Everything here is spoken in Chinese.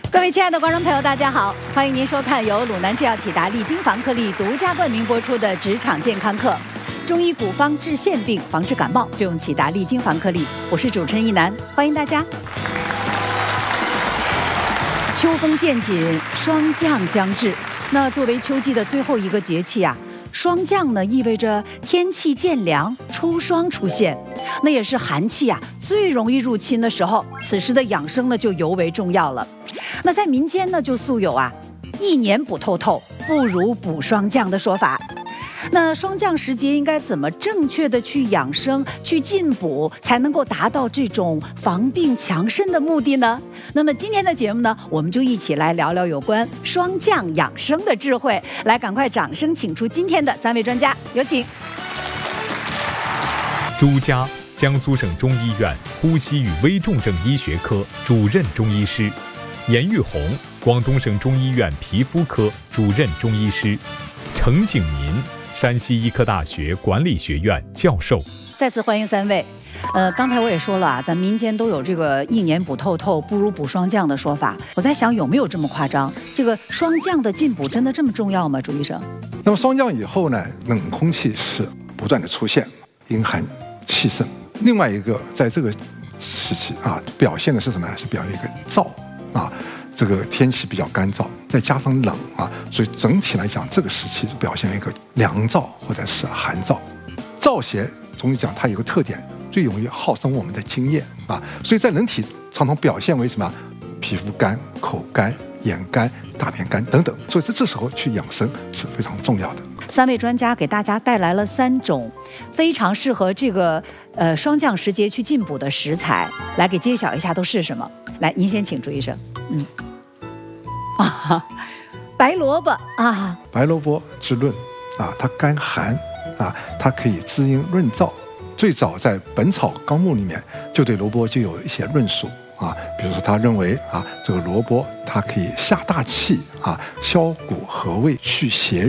各位亲爱的观众朋友，大家好，欢迎您收看由鲁南制药启达利金防克力独家冠名播出的职场健康课。中医古方治腺病，防治感冒就用启达利金防克力。我是主持人一楠，欢迎大家。秋风渐紧，霜降将至。那作为秋季的最后一个节气啊，霜降呢意味着天气渐凉，初霜出现。那也是寒气啊最容易入侵的时候，此时的养生呢就尤为重要了。那在民间呢就素有啊一年补透透不如补霜降的说法。那霜降时节应该怎么正确的去养生去进补，才能够达到这种防病强身的目的呢？那么今天的节目呢，我们就一起来聊聊有关霜降养生的智慧。来，赶快掌声请出今天的3位专家，有请。 朱家，江苏省中医院呼吸与危重症医学科主任中医师；严玉红，广东省中医院皮肤科主任中医师；程景民，山西医科大学管理学院教授。 再次欢迎3位。刚才我也说了啊，咱民间都有这个一年补透透不如补霜降的说法。我在想有没有这么夸张？这个霜降的进补真的这么重要吗？朱医生？ 那么霜降以后呢，冷空气是不断的出现，阴寒气盛。另外一个在这个时期啊，表现的是什么呢？是表现一个燥啊，这个天气比较干燥，再加上冷啊，所以整体来讲，这个时期表现一个凉燥或者是寒燥。燥邪中医讲它有个特点，最容易耗伤我们的津液啊，所以在人体常常表现为什么？皮肤干、口干、眼干、大便干等等，所以这时候去养生是非常重要的。 3位专家给大家带来了3种非常适合这个霜降时节去进补的食材，来给揭晓一下都是什么。来，您先请朱医生。白萝卜啊， 白萝卜滋润啊，它甘寒啊，它可以滋阴润燥。最早在《本草纲目》里面就对萝卜就有一些论述啊，比如说他认为啊，这个萝卜它可以下大气啊，消谷和胃，去邪